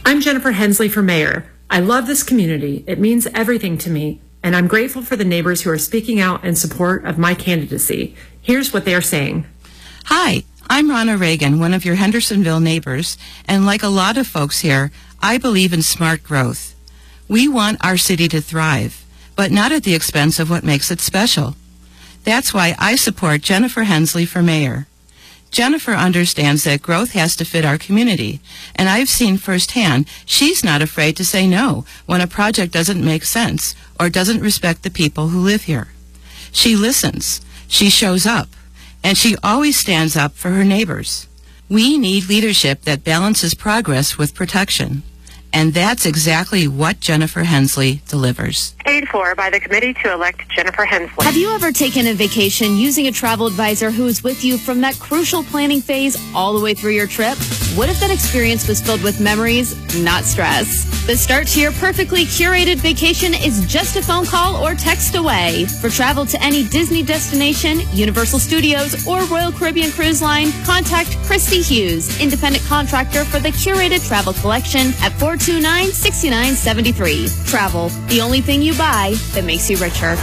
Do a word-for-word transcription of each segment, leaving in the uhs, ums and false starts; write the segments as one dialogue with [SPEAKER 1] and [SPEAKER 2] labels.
[SPEAKER 1] I'm Jennifer Hensley for mayor. I love this community. It means everything to me, and I'm grateful for the neighbors who are speaking out in support of my candidacy. Here's what they are saying.
[SPEAKER 2] Hi, I'm Ronna Reagan, one of your Hendersonville neighbors, and like a lot of folks here, I believe in smart growth. We want our city to thrive, but not at the expense of what makes it special. That's why I support Jennifer Hensley for mayor. Jennifer understands that growth has to fit our community, and I've seen firsthand she's not afraid to say no when a project doesn't make sense or doesn't respect the people who live here. She listens, she shows up, and she always stands up for her neighbors. We need leadership that balances progress with protection, and that's exactly what Jennifer Hensley delivers.
[SPEAKER 3] Paid for by the committee to elect Jennifer Hensley.
[SPEAKER 4] Have you ever taken a vacation using a travel advisor who is with you from that crucial planning phase all the way through your trip? What if that experience was filled with memories, not stress? The start to your perfectly curated vacation is just a phone call or text away. For travel to any Disney destination, Universal Studios, or Royal Caribbean Cruise Line, contact Christy Hughes, independent contractor for the curated travel collection at four two nine, six nine seven three. Travel, the only thing you buy that makes you richer.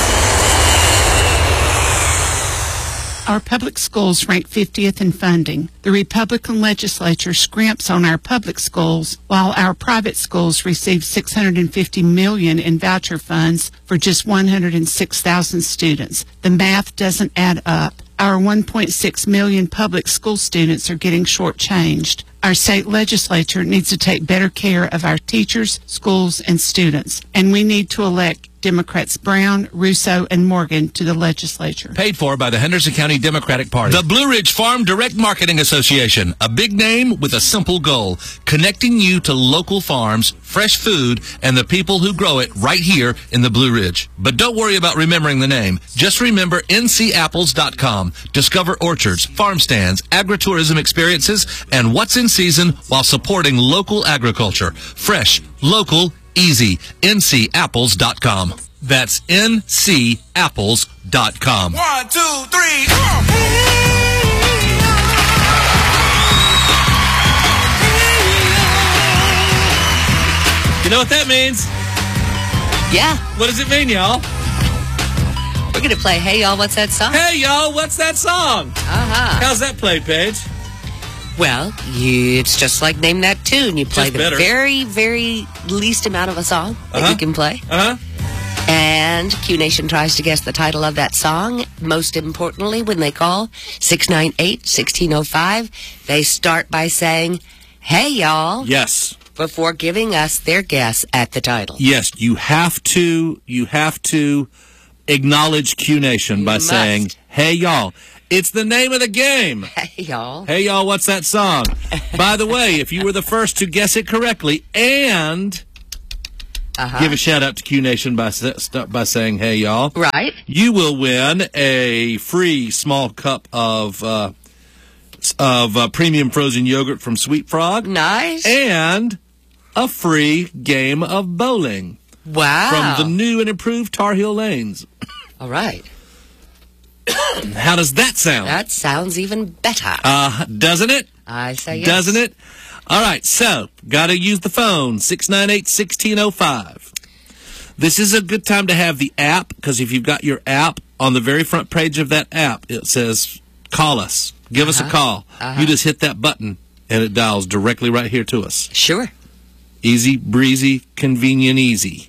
[SPEAKER 5] Our public schools rank fiftieth in funding. The Republican legislature scrimps on our public schools, while our private schools receive six hundred fifty million dollars in voucher funds for just one hundred six thousand students. The math doesn't add up. Our one point six million public school students are getting shortchanged. Our state legislature needs to take better care of our teachers, schools, and students. And we need to elect Democrats Brown, Russo, and Morgan to the legislature.
[SPEAKER 6] Paid for by the Henderson County Democratic Party. The Blue Ridge Farm Direct Marketing Association. A big name with a simple goal. Connecting you to local farms, fresh food, and the people who grow it right here in the Blue Ridge. But don't worry about remembering the name. Just remember N C apples dot com. Discover orchards, farm stands, agritourism experiences, and what's in season while supporting local agriculture. Fresh, local, easy. N C apples dot com. That's N C apples dot com.
[SPEAKER 7] One, two, three, come on.
[SPEAKER 6] You know what that means?
[SPEAKER 2] Yeah.
[SPEAKER 6] What does it mean, y'all?
[SPEAKER 2] We're going to play Hey Y'all, What's That Song?
[SPEAKER 6] Hey, y'all, what's that song?
[SPEAKER 2] Uh-huh.
[SPEAKER 6] How's that played, Paige?
[SPEAKER 8] Well, you, it's just like Name That Tune. You play
[SPEAKER 6] Just
[SPEAKER 8] the
[SPEAKER 6] better.
[SPEAKER 8] very, very least amount of a song that
[SPEAKER 6] Uh-huh.
[SPEAKER 8] you can play.
[SPEAKER 6] Uh-huh.
[SPEAKER 8] And Q Nation tries to guess the title of that song. Most importantly, when they call six nine eight, one six zero five, they start by saying, Hey, y'all.
[SPEAKER 6] Yes.
[SPEAKER 8] Before giving us their guess at the title.
[SPEAKER 6] Yes, you have to, you have to acknowledge Q Nation by
[SPEAKER 8] must.
[SPEAKER 6] saying, hey, y'all. It's the name of the game.
[SPEAKER 8] Hey, y'all.
[SPEAKER 6] Hey, y'all, what's that song? By the way, if you were the first to guess it correctly and
[SPEAKER 8] Uh-huh.
[SPEAKER 6] give a shout-out to Q Nation by, start by saying, hey, y'all.
[SPEAKER 8] Right.
[SPEAKER 6] You will win a free small cup of uh, of uh, premium frozen yogurt from Sweet Frog.
[SPEAKER 8] Nice.
[SPEAKER 6] And a free game of bowling.
[SPEAKER 8] Wow.
[SPEAKER 6] From the new and improved Tar Heel Lanes.
[SPEAKER 8] All right.
[SPEAKER 6] How does that sound?
[SPEAKER 8] That sounds even better.
[SPEAKER 6] Uh, doesn't it?
[SPEAKER 8] I say yes.
[SPEAKER 6] Doesn't it? All right, so, got to use the phone, six nine eight, one six zero five. This is a good time to have the app, because if you've got your app, on the very front page of that app, it says, call us. Give uh-huh. us a call. Uh-huh. You just hit that button, and it dials directly right here to us.
[SPEAKER 8] Sure.
[SPEAKER 6] Easy, breezy, convenient, easy.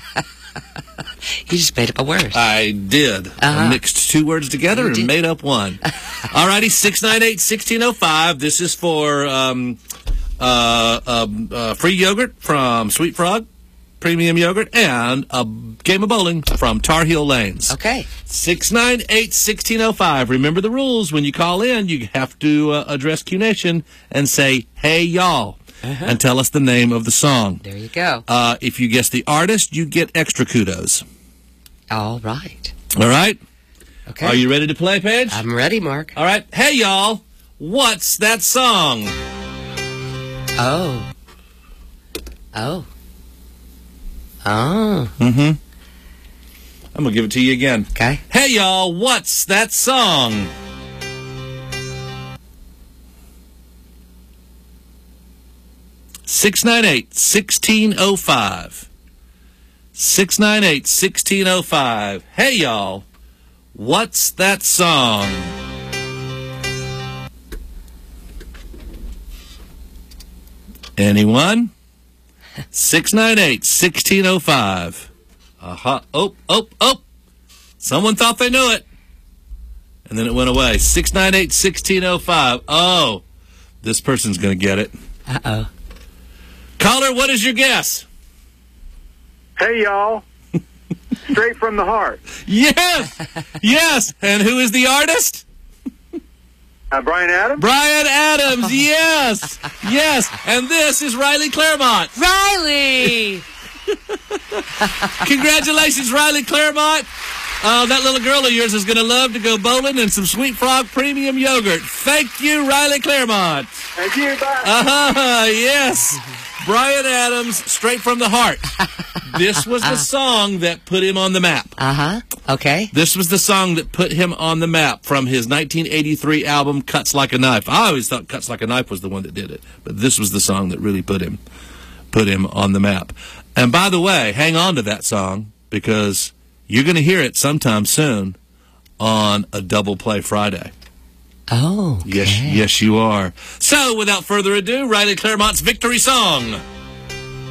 [SPEAKER 8] You just made up a word.
[SPEAKER 6] I did.
[SPEAKER 8] Uh-huh.
[SPEAKER 6] I mixed two words together
[SPEAKER 8] You
[SPEAKER 6] and
[SPEAKER 8] did.
[SPEAKER 6] made up one. All righty, six nine eight, one six zero five. This is for um, uh, uh, uh, free yogurt from Sweet Frog, premium yogurt, and a game of bowling from Tar Heel Lanes.
[SPEAKER 8] Okay.
[SPEAKER 6] six nine eight, one six zero five. Remember the rules. When you call in, you have to uh, address Q Nation and say, hey, y'all. Uh-huh. And tell us the name of the song.
[SPEAKER 8] There you go.
[SPEAKER 6] Uh, if you guess the artist, you get extra kudos.
[SPEAKER 8] All right.
[SPEAKER 6] All right?
[SPEAKER 8] Okay.
[SPEAKER 6] Are you ready to play, Paige?
[SPEAKER 8] I'm ready, Mark.
[SPEAKER 6] All right. Hey, y'all. What's that song?
[SPEAKER 8] Oh. Oh. Oh.
[SPEAKER 6] Mm-hmm. I'm going to give it to you again.
[SPEAKER 8] Okay.
[SPEAKER 6] Hey, y'all. What's that song? six nine eight, one six zero five. six nine eight, one six zero five. Hey, y'all. What's that song? Anyone? six nine eight, one six zero five. Uh-huh. Oh, oh, oh. Someone thought they knew it. And then it went away. six nine eight, one six zero five. Oh, this person's going to get it.
[SPEAKER 8] Uh-oh.
[SPEAKER 6] Caller, what is your guess?
[SPEAKER 9] Hey, y'all. Straight from the heart.
[SPEAKER 6] Yes. Yes. And who is the artist?
[SPEAKER 9] Uh, Brian Adams?
[SPEAKER 6] Brian Adams. Yes. Yes. And this is Riley Claremont.
[SPEAKER 8] Riley!
[SPEAKER 6] Congratulations, Riley Claremont. Uh, that little girl of yours is going to love to go bowling and some Sweet Frog Premium Yogurt. Thank you, Riley Claremont.
[SPEAKER 9] Thank you. Bye.
[SPEAKER 6] Uh-huh. Yes. Brian Adams, Straight from the Heart. This was the song that put him on the map.
[SPEAKER 8] Uh-huh. Okay.
[SPEAKER 6] This was the song that put him on the map from his nineteen eighty-three album, Cuts Like a Knife. I always thought Cuts Like a Knife was the one that did it, but this was the song that really put him, put him on the map. And by the way, hang on to that song, because you're going to hear it sometime soon on a Double Play Friday.
[SPEAKER 8] Oh, okay.
[SPEAKER 6] Yes, yes, you are. So, without further ado, Riley Claremont's victory song.